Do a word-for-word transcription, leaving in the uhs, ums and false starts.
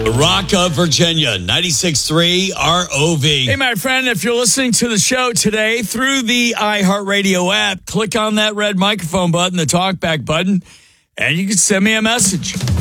Rock of Virginia, ninety-six point three R O V. Hey, my friend, if you're listening to the show today through the iHeartRadio app, click on that red microphone button, the talkback button, and you can send me a message.